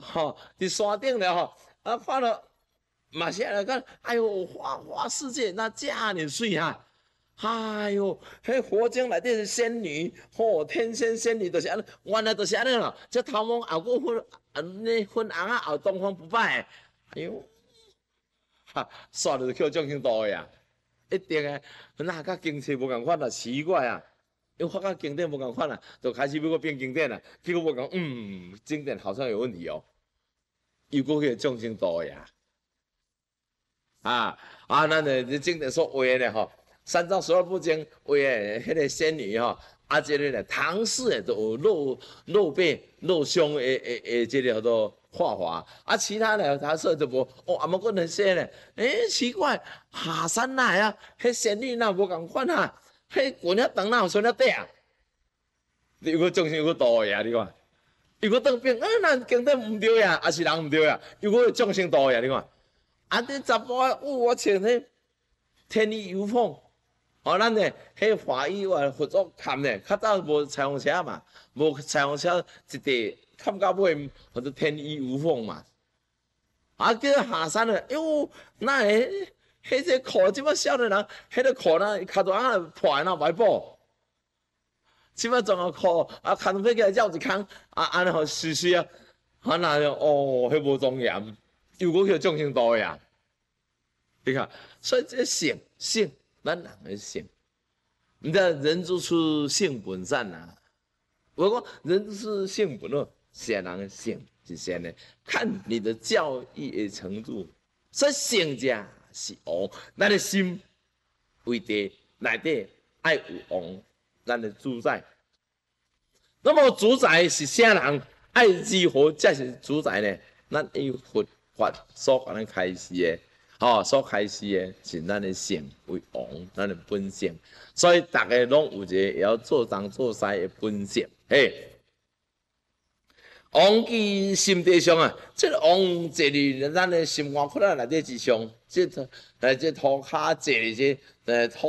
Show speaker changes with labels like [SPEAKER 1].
[SPEAKER 1] 伫山顶了看到马下来看，哎呦，花世界那遮尼水哈！哎呦，迄佛经内底是仙女，天仙仙女就是安尼，原来就是安尼咯。这头毛后过粉红啊，后东方不败。哎呦，煞就是叫众生道的呀，一定诶。那甲经册无共款啦，奇怪啊！因为发觉经典无共款啦，就开始要个变经典啦。结果我讲，经典好像有问题哦，又过去众生道的呀。咱的经典说话呢三藏十二部经为迄个仙女这个呢唐氏诶都有露背露胸这个叫做画法其他呢唐氏就无莫过那些呢奇怪下山来迄仙女那无共款迄滚遐长哪有穿遐短你有个众生有个道呀你看又个当兵咱经典毋对呀是人毋对呀又个众生道呀你看这查甫我穿迄天衣无缝咱呢，迄华语佛祖看呢，较早无彩虹车嘛，无彩虹车一地看到尾，或者天衣无缝嘛。叫下山了，哟，那迄个裤，即摆少年人，迄个裤呢，脚大啊破那歹补。即摆装个裤看飞起来绕一空，安尼互湿湿那迄无庄严，又过叫众生道呀。你看，所以这性。咱人的性，你知道人之初性本善我讲人之初性本恶，显人的性是善的，看你的教育的程度。所以性者是王，咱的心为地内底爱有王，咱的主宰。那么主宰是啥人？爱如何才是主宰呢？咱以佛法所讲的开始的。所开始的是咱的性为王，咱的本性，所以大家拢有一个会晓做东做西的本性。王伫心地上这个王坐伫咱的心肝窟仔内底之上，这土骹坐伫这土。